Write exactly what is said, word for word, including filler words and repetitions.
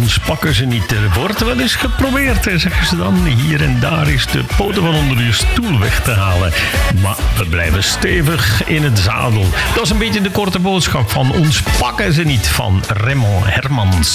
ons pakken ze niet. Er wordt wel eens geprobeerd, zeggen ze dan. Hier en daar is de poten van onder je stoel weg te halen. Maar we blijven stevig in het zadel. Dat is een beetje de korte boodschap van Ons pakken ze niet van Raymond Hermans.